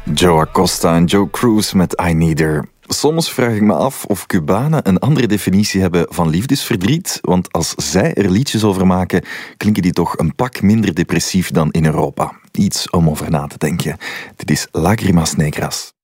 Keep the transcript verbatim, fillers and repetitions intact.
Joe Acosta en Joe Cruz met I Need Her. Soms vraag ik me af of Cubanen een andere definitie hebben van liefdesverdriet, want als zij er liedjes over maken, klinken die toch een pak minder depressief dan in Europa. Iets om over na te denken. Dit is Lágrimas Negras.